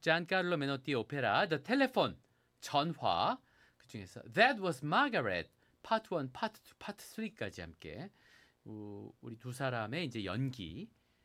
잔카를로 메노티 오페라 The Telephone 전화 그 중에서 That Was Margaret Part 1, Part 2, Part 3까지 함께 우리 두 사람의 이제 연기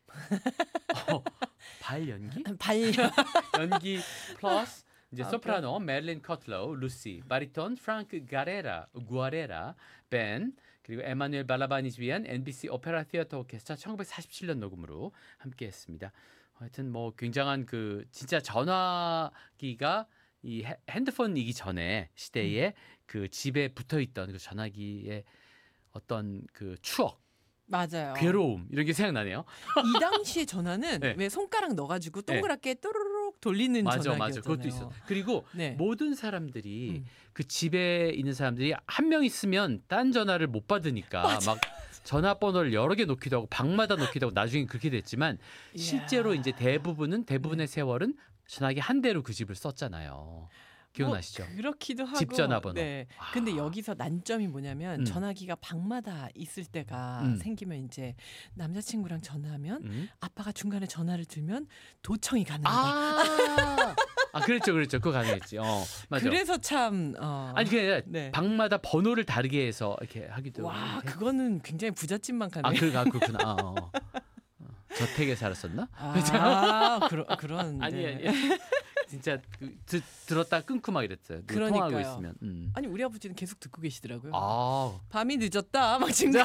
발연기? 연기 플러스 이제 소프라노 메릴린 커틀로우, 루시, 바리톤 프랑크 구아레라, 벤 그리고 에마누엘 발라바니즈 위한 NBC 오페라 티어터 오케스트라 1947년 녹음으로 함께했습니다. 하여튼 뭐 굉장한 그 진짜 전화기가 이 핸드폰이기 전에 시대에 그 집에 붙어있던 그 전화기의 어떤 그 추억. 맞아요. 괴로움 이런 게 생각나네요. 이 당시의 전화는 네. 왜 손가락 넣어가지고 동그랗게 또르륵 돌리는 전화기였잖아요. 맞아. 그것도 있어. 그리고 네. 모든 사람들이 그 집에 있는 사람들이 한 명 있으면 딴 전화를 못 받으니까 맞아. 막 전화번호를 여러 개 놓기도 하고 방마다 놓기도 하고 나중에 그렇게 됐지만 실제로 이제 대부분의 세월은 전화기 한 대로 그 집을 썼잖아요. 기억나시죠? 뭐 그렇기도 하고. 집 전화번호. 네. 근데 여기서 난점이 뭐냐면 전화기가 방마다 있을 때가 생기면 이제 남자친구랑 전화하면 아빠가 중간에 전화를 들면 도청이 가능하다. 그렇죠. 그거 가능했지. 맞아. 그래서 참 아니 그게 네. 방마다 번호를 다르게 해서 이렇게 하기도. 와, 그거는 굉장히 부잣집만 가네. 그렇구나. 저택에 살았었나? 그런. 아니. 네. 진짜 들었다 끊고 막 이랬어요. 그러니까요. 통화하고 있으면. 아니 우리 아버지는 계속 듣고 계시더라고요. 아. 밤이 늦었다 막 진짜.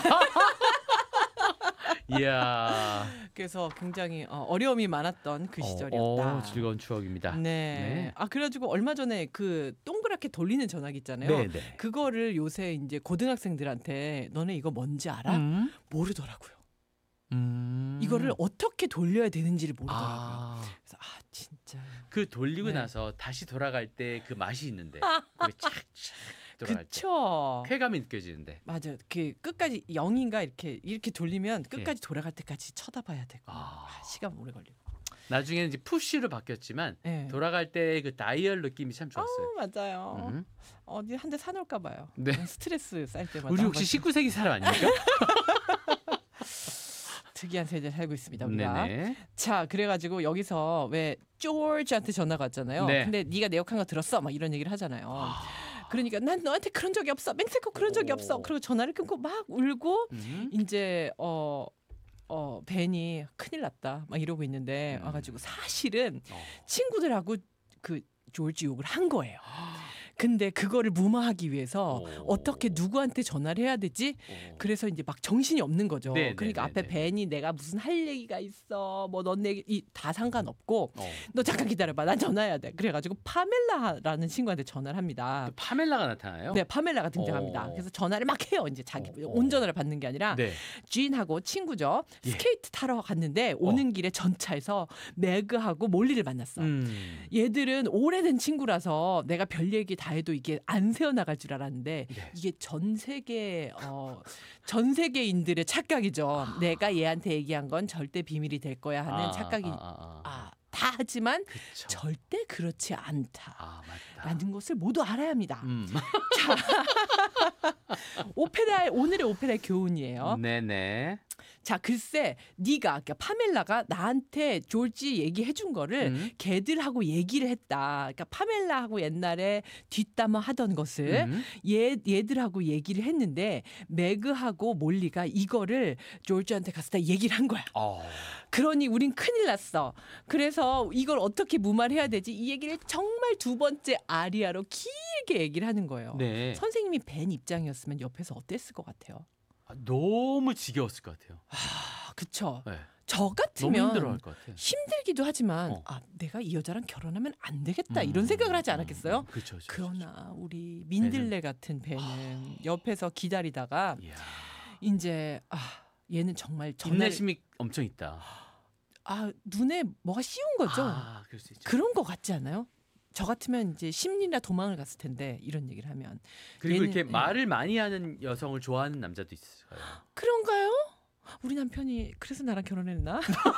이야. 그래서 굉장히 어려움이 많았던 그 시절이었다. 즐거운 추억입니다. 네. 그래가지고 얼마 전에 그 동그랗게 돌리는 전화기 있잖아요. 네. 그거를 요새 이제 고등학생들한테 너네 이거 뭔지 알아? 모르더라고요. 이거를 어떻게 돌려야 되는지를 모르더라고요. 그래서 진짜 그 돌리고 나서 다시 돌아갈 때 그 맛이 있는데 그게 착착 돌아갈 그쵸. 때 쾌감이 느껴지는데. 맞아요. 그 끝까지 0인가 이렇게 돌리면 끝까지 돌아갈 때까지 쳐다봐야 되고 시간 오래 걸리고. 나중에는 이제 푸쉬로 바뀌었지만 돌아갈 때 그 다이얼 느낌이 참 좋았어요. 맞아요. 어디 한 대 사놓을까 봐요. 네. 스트레스 쌓일 때마다. 우리 혹시 19세기 사람 아닙니까? 특이한 세대에 살고 있습니다. 우리가. 네네. 자, 그래가지고 여기서 왜 조지한테 전화가 왔잖아요. 네. 근데 네가 내 욕한 거 들었어? 막 이런 얘기를 하잖아요. 그러니까 난 너한테 그런 적이 없어. 맹세코 그런 적이 없어. 그리고 전화를 끊고 막 울고 이제 벤이 큰일 났다. 막 이러고 있는데 와가지고 사실은 친구들하고 그 조지 욕을 한 거예요. 근데 그거를 무마하기 위해서 어떻게 누구한테 전화를 해야 되지? 그래서 이제 막 정신이 없는 거죠. 그러니까 앞에 벤이 내가 무슨 할 얘기가 있어. 뭐 넌 얘기 다 상관없고 너 잠깐 기다려봐. 난 전화해야 돼. 그래가지고 파멜라라는 친구한테 전화를 합니다. 또 파멜라가 나타나요? 네, 파멜라가 등장합니다. 그래서 전화를 막 해요. 이제 자기 온 전화를 받는 게 아니라 주인하고 친구죠. 스케이트 타러 갔는데 오는 길에 전차에서 매그하고 몰리를 만났어. 얘들은 오래된 친구라서 내가 별 얘기 다 해도 이게 안 새어나갈 줄 알았는데 이게 전 세계인들의 착각이죠. 내가 얘한테 얘기한 건 절대 비밀이 될 거야 하는 착각이 다 하지만 그쵸. 절대 그렇지 않다. 맞다. 라는 것을 모두 알아야 합니다. 자, 오늘의 오페라의 교훈이에요. 네네. 자, 글쎄 네가 그러니까 파멜라가 나한테 졸지 얘기해 준 거를 걔들하고 얘기를 했다. 그러니까 파멜라하고 옛날에 뒷담화 하던 것을 얘들하고 얘기를 했는데 매그하고 몰리가 이거를 졸지한테 가서 다 얘기를 한 거야. 그러니 우린 큰일 났어. 그래서 이걸 어떻게 무마해야 되지? 이 얘기를 정말 두 번째 아리아로 길게 얘기를 하는 거예요. 네. 선생님이 벤 입장이었으면 옆에서 어땠을 것 같아요? 너무 지겨웠을 것 같아요. 그쵸. 네. 저 같으면 너무 힘들어할 것 같아요. 힘들기도 하지만 내가 이 여자랑 결혼하면 안 되겠다 이런 생각을 하지 않았겠어요? 그렇죠. 그러나 우리 민들레 같은 벤은 옆에서 기다리다가 이제 얘는 정말 인내심이 엄청 있다. 눈에 뭐가 씌운 거죠. 그럴 수 있죠. 그런 거 같지 않아요? 저 같으면 이제 심리나 도망을 갔을 텐데 이런 얘기를 하면. 그리고 이렇게 말을 많이 하는 여성을 좋아하는 남자도 있어요. 그런가요? 우리 남편이 그래서 나랑 결혼했나?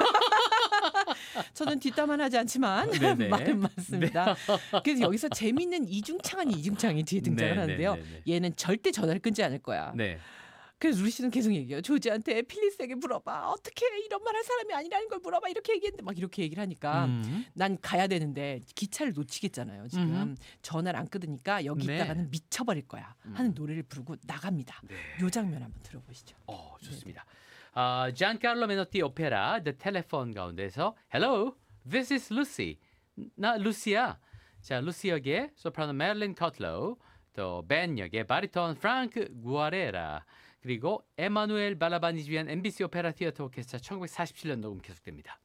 저는 뒷담화 하지 않지만 말은 많습니다. 그래서 여기서 재미있는 이중창 아닌 이중창이 뒤에 등장을 하는데요. 얘는 절대 전화를 끊지 않을 거야. 그래서 루시는 계속 얘기해요. 조지한테 필리스에게 물어봐. 어떻게 이런 말 할 사람이 아니라는 걸 물어봐. 이렇게 얘기했는데 막 이렇게 얘기를 하니까 난 가야 되는데 기차를 놓치겠잖아요. 지금 전화를 안 끊으니까 여기 네. 있다가는 미쳐버릴 거야 하는 노래를 부르고 나갑니다. 네. 요 장면 한번 들어보시죠. 좋습니다. 잔칼로 메노티 오페라 The Telephone 가운데서 Hello, this is Lucy. 나 루시야. 자, 루시 역의 소프라노 메릴린 커틀로우, 또 벤 역의 바리톤 프랑크 구아레라, 그리고 에마누엘 발라바니지 위한 MBC 오페라 티어터 오케스트라 1947년 녹음 계속됩니다.